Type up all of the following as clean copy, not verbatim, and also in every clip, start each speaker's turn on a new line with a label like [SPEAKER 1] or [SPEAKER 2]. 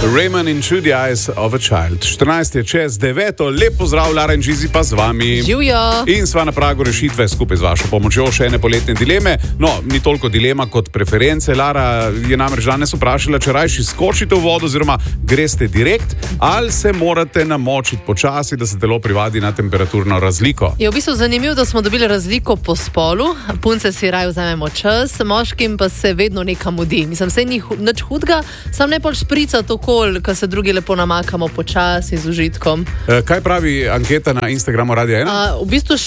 [SPEAKER 1] Raymond in Through the Eyes of a Child. 14 je čez 9, lep pozdrav, Lara in Žizi pa z vami.
[SPEAKER 2] Živjo.
[SPEAKER 1] In sva na pragu rešitve skupaj z vašo pomočjo še ene poletne dileme. No, ni toliko dilema kot preference. Lara je namreč danes vprašala, če rajši skočite v vodo oziroma greste direkt ali se morate namočiti počasi, da se telo privadi na temperaturno razliko.
[SPEAKER 2] Je v bistvu zanimivo, da smo dobili razliko po spolu. Punce si raje vzamemo čas, moškim pa se vedno nekam mudi. Mislim, se ni nič hudega, sam ne pol šprica tokol, ko se drugi lepo namakamo počasi z užitkom.
[SPEAKER 1] Kaj pravi anketa na Instagramu Radia 1?
[SPEAKER 2] V bistvu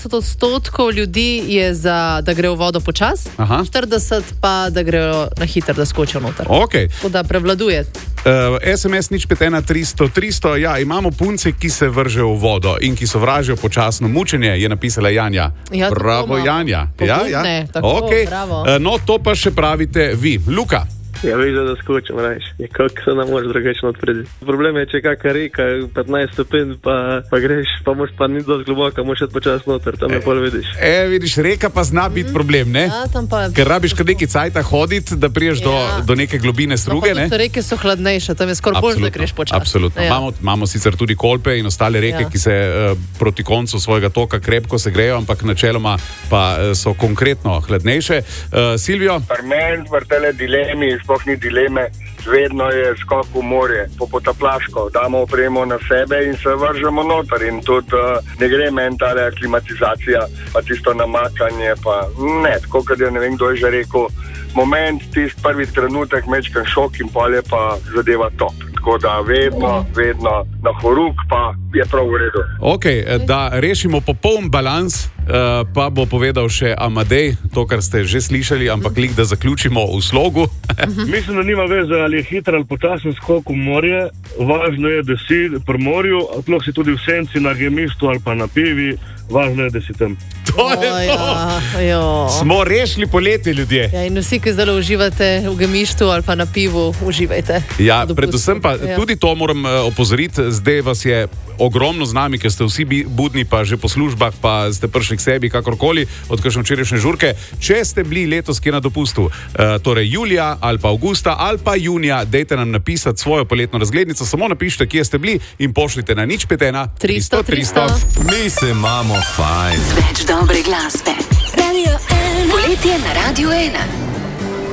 [SPEAKER 2] 60% ljudi je za, da gre v vodo počas, 40% pa, da grejo na hitro, da skočijo noter.
[SPEAKER 1] Okay.
[SPEAKER 2] Tako da prevladuje.
[SPEAKER 1] SMS nič 513 300 300. Ja, imamo punce, ki se vržejo v vodo in ki sovražijo počasno mučenje, je napisala Janja.
[SPEAKER 2] Ja,
[SPEAKER 1] bravo, Janja.
[SPEAKER 2] Pogubne, tako,
[SPEAKER 1] okay.
[SPEAKER 2] Bravo.
[SPEAKER 1] No, to pa še pravite vi. Luka.
[SPEAKER 3] Ja, veš, da skočim, rajš. Kako se nam može drugačno odpredi. Problem je, če kakšna reka, 15 stopinj, pa greš, pa moš pa ni dosti globoko, moš še počas noter, tam je pol vidiš.
[SPEAKER 1] Vidiš, reka pa zna biti problem, ne?
[SPEAKER 2] Ja, tam pa...
[SPEAKER 1] Ker rabiš kar nekaj cajta hoditi, da priješ do neke globine struge, ne?
[SPEAKER 2] No, reke so hladnejše, tam je skoraj bolj, da greš počas.
[SPEAKER 1] Absolutno. Ja. Imamo sicer tudi Kolpe in ostale reke, ki se proti koncu svojega toka krepko se grejo, ampak načeloma pa so konkretno hladnejše. Silvio?
[SPEAKER 4] Parlament, vrtele dilemi, sploh ni dileme, vedno je skok v morje, po potaplaško, damo opremo na sebe in se vržemo noter in tudi ne gre meni ta klimatizacija, pa tisto namakanje, pa ne, tako kot je ne vem kdo je že rekel, moment, tist prvi trenutek mečkan šok in pol je pa zadeva top. Tako da vedno na horuk pa je prav v redu.
[SPEAKER 1] Ok, da rešimo popoln balans, pa bo povedal še Amadej, to, kar ste že slišali, ampak da zaključimo v slogu.
[SPEAKER 5] Mislim, da nima veze, ali je hiter ali počasen skok v morje. Važno je, da si pri morju, sploh si tudi v senci, na gemištu ali pa na pivi. Važno je, da si tam.
[SPEAKER 1] To je to. Smo rešili poletje, ljudje.
[SPEAKER 2] Ja, in vsi, ki zdaj uživate v gemištu ali pa na pivu, uživajte.
[SPEAKER 1] Ja, predvsem pa tudi to moram opozoriti, zdaj vas je ogromno z nami, ker ste vsi budni, pa že po službah, pa ste prišli k sebi, kakorkoli, od kakšne včerajšnje žurke. Če ste bili letos kje na dopustu, torej julija ali pa avgusta ali pa junija, dejte nam napisati svojo poletno razglednico, samo napišite, kje ste bili in pošljite na 051 300 300.
[SPEAKER 6] Mi se imamo fajn.
[SPEAKER 7] Več dobre glasbe. Radio 1. Poletje na Radio 1.